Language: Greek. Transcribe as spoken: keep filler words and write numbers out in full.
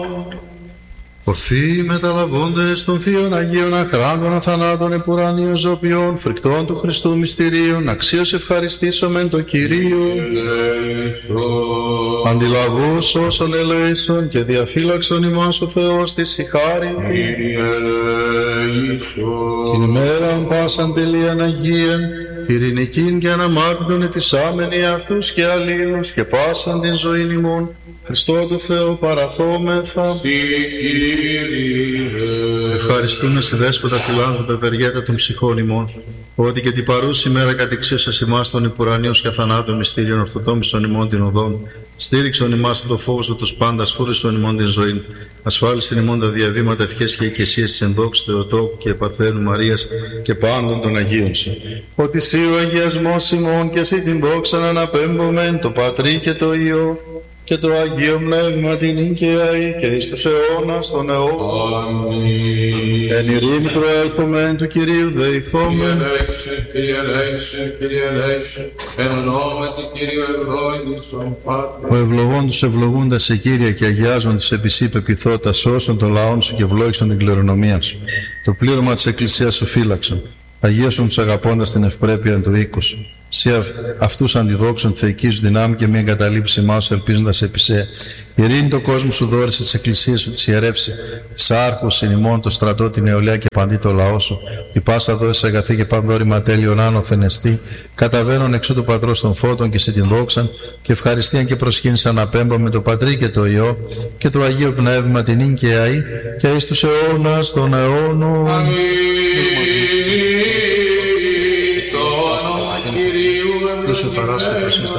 Ορθοί μεταλαβώντες των θείων Αγίων Αχράντων αθανάτων επουρανίων ζωπιών, φρικτών του Χριστού μυστηρίων, αξίως ευχαριστήσομεν το Κυρίο. Αντιλαβούς όσων ελέησον και διαφύλαξον ημάς ο Θεός της η χάρη. Την ημέραν πάσαν τελείαν Αγίαν, ειρηνικήν και αναμάρτητον ετισάμενοι αυτούς και αλλήλους και πάσαν την ζωήν ημών. Χριστό το Θεό παραθόμεθα. Ευχαριστούμε σε δέσποτα φιλάνθρωπε ευεργέτα των ψυχών ημών, ότι και την παρούση μέρα κατηξίωσας ημάς των υπουρανίους και αθανάτων μυστήριων ορθοτόμησον ημών την οδόν, στήριξον ημάς το φόβος του τους πάντας, φούρισον ημών την ζωή, ασφάλισιν ημών τα διαβήματα ευχές και οικεσίες της ενδόξου Θεοτόκου και Παρθένου Μαρίας και πάντων των Αγίων σου. Ότι σύ ο αγιασμός ημών και εσύ την δόξαν αναπέμπομεν το Πατρί και το Υιό και το Αγίο Πνεύμα την ήκαιαη και εις τους αιώνας των αιώνων. Αμήν. Εν ειρήνη προέλθομεν του Κυρίου δεηθόμεν. Κύριε ελέγξε, Κύριε ελέγξε, Κύριε ελέγξε, εν ονόματι Κύριου ευλόγησον Πάτρε. Ο ευλογών τους ευλογούντας σε Κύριε και αγιάζον τους επί σύ πεποιθώτα σώσον των λαών σου και ευλόγησον την κληρονομία σου. Το πλήρωμα της Εκκλησίας σου φύλαξον. Αγίωσον τους αγαπώντας την ευπρέπεια του οίκου σου. Σε αυτούς αντιδόξων θεϊκής σου δυνάμει και μη εγκαταλείψει εμάς ελπίζοντας επί σε. Ειρήνη το κόσμο σου δόρισε της Εκκλησίας σου, της ιερεύσει, της άρχους συνημών, το στρατό, την νεολαία και παντί το λαό σου. Την πάσα δόση αγαθή και πανδόρημα τέλειον άνωθεν εστί, καταβαίνον εξού του Πατρός των φώτων και σε την δόξαν, και ευχαριστίαν και προσκύνησαν απέμπα με το Πατρί και το Υιό και το Αγίο Πνεύμα την ίν και αή και εις τους αιώνας των αιώνων. Αμήν. Το όνομα Κυρίου ευλογημένου.